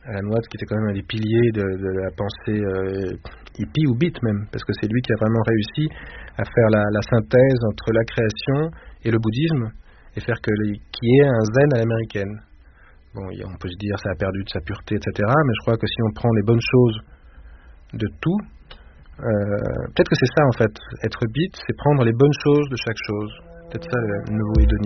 Alan Watts, qui était quand même un des piliers de la pensée hippie ou beat même, parce que c'est lui qui a vraiment réussi à faire la synthèse entre la création et le bouddhisme, et faire qu'il y ait un zen à l'américaine. Bon, on peut se dire ça a perdu de sa pureté, etc., mais je crois que si on prend les bonnes choses de tout, peut-être que c'est ça en fait, être beat, c'est prendre les bonnes choses de chaque chose. Peut-être ça le nouveau hédonisme.